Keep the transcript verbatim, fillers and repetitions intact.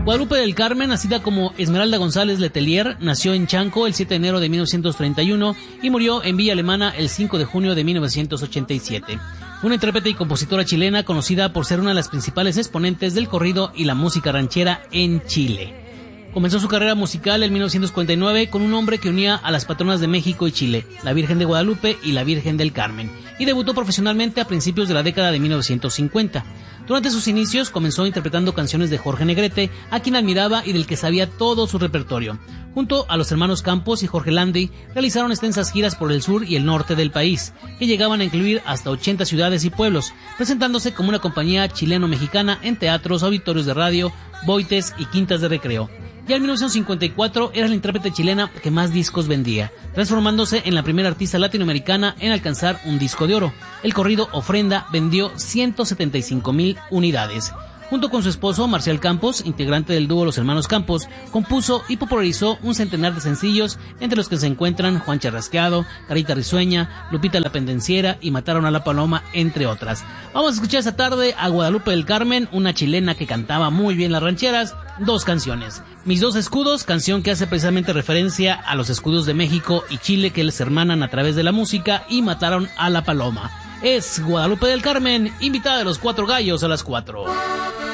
Guadalupe del Carmen, nacida como Esmeralda González Letelier, nació en Chanco el siete de enero de mil novecientos treinta y uno y murió en Villa Alemana el cinco de junio de mil novecientos ochenta y siete. Fue una intérprete y compositora chilena conocida por ser una de las principales exponentes del corrido y la música ranchera en Chile. Comenzó su carrera musical en mil novecientos cuarenta y nueve con un nombre que unía a las patronas de México y Chile, la Virgen de Guadalupe y la Virgen del Carmen, y debutó profesionalmente a principios de la década de mil novecientos cincuenta. Durante sus inicios comenzó interpretando canciones de Jorge Negrete, a quien admiraba y del que sabía todo su repertorio. Junto a los hermanos Campos y Jorge Landi, realizaron extensas giras por el sur y el norte del país, que llegaban a incluir hasta ochenta ciudades y pueblos, presentándose como una compañía chileno-mexicana en teatros, auditorios de radio, boites y quintas de recreo. Ya en mil novecientos cincuenta y cuatro era la intérprete chilena que más discos vendía, transformándose en la primera artista latinoamericana en alcanzar un disco de oro. El corrido Ofrenda vendió ciento setenta y cinco mil unidades. Junto con su esposo, Marcial Campos, integrante del dúo Los Hermanos Campos, compuso y popularizó un centenar de sencillos, entre los que se encuentran Juan Charrasqueado, Carita Risueña, Lupita la Pendenciera y Mataron a la Paloma, entre otras. Vamos a escuchar esta tarde a Guadalupe del Carmen, una chilena que cantaba muy bien las rancheras, dos canciones. Mis dos escudos, canción que hace precisamente referencia a los escudos de México y Chile que les hermanan a través de la música, y Mataron a la Paloma. Es Guadalupe del Carmen, invitada de los Cuatro Gallos a las cuatro.